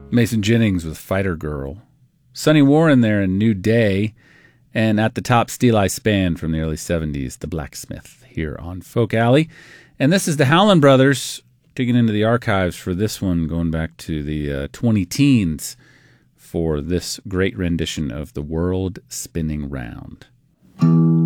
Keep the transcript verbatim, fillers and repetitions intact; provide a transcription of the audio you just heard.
Mason Jennings with Fighter Girl. Sonny Warren there in New Day. And at the top, Steel Eye Span from the early seventies, The Blacksmith, here on Folk Alley. And this is the Howlin' Brothers, digging into the archives for this one, going back to the uh, twenty-teens for this great rendition of The World Spinning Round.